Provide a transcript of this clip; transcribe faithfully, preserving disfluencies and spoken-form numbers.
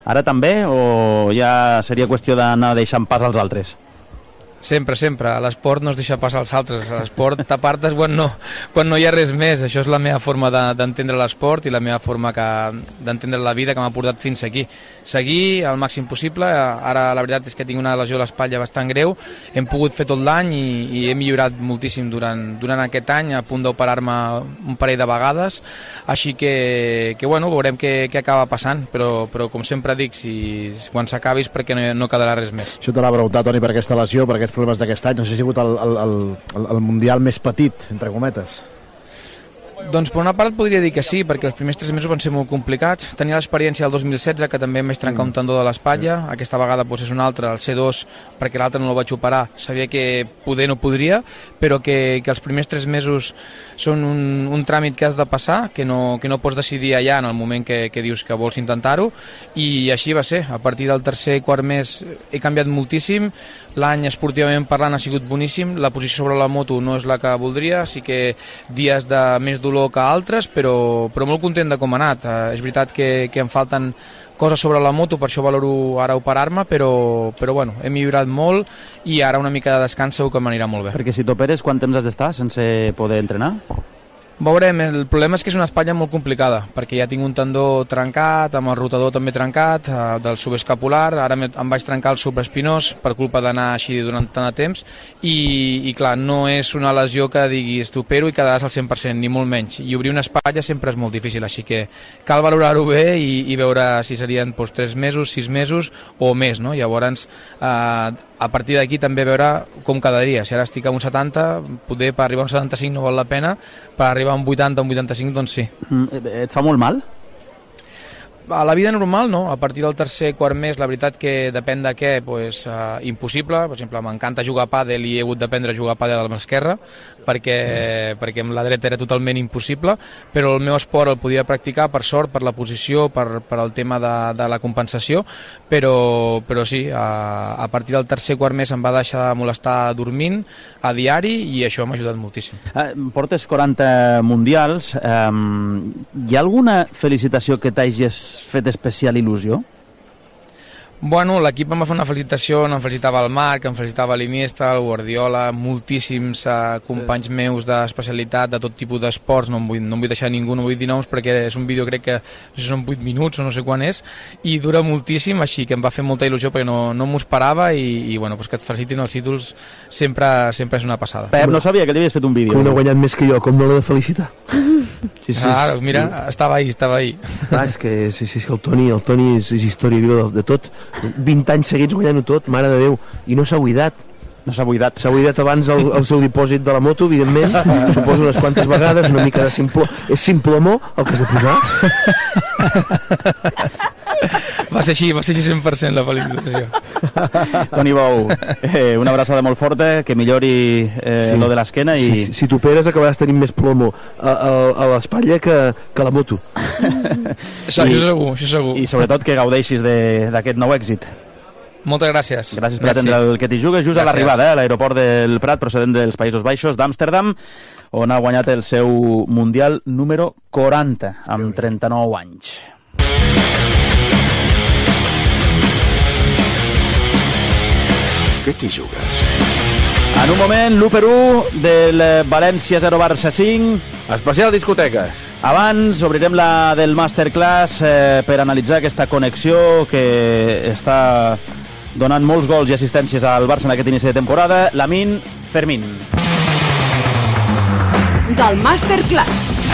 Ara també, o ja seria qüestió d'anar deixant pas als altres? Sempre, sempre. A l'esport no es deixa passar als altres. A l'esport t'apartes quan no, quan no hi ha res més. Això és la meva forma d'entendre l'esport i la meva forma d'entendre la vida que m'ha portat fins aquí. Seguir al màxim possible. Ara la veritat és que tinc una lesió a l'espatlla bastant greu. Hem pogut fer tot l'any i, i he millorat moltíssim durant, durant aquest any, a punt d'operar-me un parell de vegades. Així que, que bueno, veurem què, què acaba passant. Però, però com sempre dic, si, quan s'acabi és perquè no, no quedarà res més. Això te l'ha preguntat, Toni, per aquesta lesió, per aquests problemes d'aquest any. No sé si ha sigut el, el, el, el mundial més petit, entre cometes. Doncs per una part podria dir que sí, perquè els primers tres mesos van ser molt complicats. Tenia l'experiència del dos mil setze, que també em vaig trencar un tendó de l'espatlla. Aquesta vegada doncs, és un altre, el C dos, perquè l'altre no el vaig operar. Sabia que poder no podria, però que, que els primers tres mesos són un, un tràmit que has de passar, que no, que no pots decidir allà en el moment que, que dius que vols intentar-ho, i així va ser. A partir del tercer i quart mes he canviat moltíssim. L'any esportivament parlant ha sigut boníssim. La posició sobre la moto no és la que voldria, així que dies de més dolor que altres, però, però molt content de com ha anat. Eh, és veritat que, que em falten coses sobre la moto, per això valoro ara operar-me, però, però bueno, he millorat molt i ara una mica de descans segur que m'anirà molt bé. Perquè si t'operes, quant temps has d'estar sense poder entrenar? Veurem, el problema és que és una espatlla molt complicada, perquè ja tinc un tendó trencat, amb el rotador també trencat, eh, del subescapular, ara em vaig trencar el supraespinós per culpa d'anar així durant tant de temps, i, i clar, no és una lesió que diguis t'opero i quedaràs al cent per cent, ni molt menys, i obrir una espatlla sempre és molt difícil, així que cal valorar-ho bé i, i veure si serien doncs, tres mesos, sis mesos o més, no? Llavors, eh, a partir d'aquí també veure com quedaria, si ara estic a un setanta, poder per arribar a un setanta-cinc no val la pena, per arribar a un vuitanta, un vuitanta-cinc, doncs sí. Mm, et fa molt mal? A la vida normal, no. A partir del tercer, quart mes, la veritat que depèn de què, pues, uh, impossible. Per exemple, m'encanta jugar a pàdel i he hagut d'aprendre a jugar a pàdel a la mà esquerra, perquè, perquè amb la dreta era totalment impossible, però el meu esport el podia practicar, per sort, per la posició, per, per el tema de, de la compensació, però, però sí, a, a partir del tercer, quart mes em va deixar de molestar dormint a diari i això m'ha ajudat moltíssim. Eh, portes quaranta mundials. Eh, hi ha alguna felicitació que t'hagis fet especial il·lusió? Bueno, l'equip em va fer una felicitació, em felicitava el Marc, em felicitava l'Iniesta, el Guardiola, moltíssims eh, companys sí. meus d'especialitat, de tot tipus d'esports, no, em vull, no em vull deixar ningú, no vull dir noms perquè és un vídeo, crec que no sé si són vuit minuts o no sé quan és, i dura moltíssim, així que em va fer molta il·lusió perquè no, no m'ho esperava i, i bueno, pues que et felicitin els títols sempre, sempre és una passada. Pep, no sabia que li havies fet un vídeo. Que un ha guanyat més que jo, com no l'he de felicitar? Sí, sí, ah, mira, sí. estava ahí, estava ahí. Ah, és que, sí, sí, és que el Toni, el Toni és, és història viva de, de tot. vint anys seguits guanyant-ho tot, mare de Déu, i no s'ha buidat. No s'ha buidat. S'ha buidat abans el, el seu dipòsit de la moto, evidentment, suposo unes quantes vegades, una mica de simple... És simplomó el que has de posar? Va ser així, va ser així cent per cent la felicitació. Toni Bou, eh, una abraçada molt forta, que millori eh, sí. lo de l'esquena i... Si, si t'operes acabaràs tenint més plomo a, a, a l'espatlla que, que la moto. Això, I, això segur, això segur. I sobretot que gaudeixis d'aquest nou èxit. Moltes gràcies. Gràcies per atendre el que t'hi jugues just gràcies. A l'arribada, eh, a l'aeroport del Prat, procedent dels Països Baixos, d'Amsterdam, on ha guanyat el seu Mundial número quaranta, amb trenta-nou anys. Què t'hi jugues? En un moment, l'u per u del València zero Barça cinc. Especial discoteques. Abans obrirem la del Masterclass eh, per analitzar aquesta connexió que està donant molts gols i assistències al Barça en aquest inici de temporada. Lamine Fermín. Del Masterclass.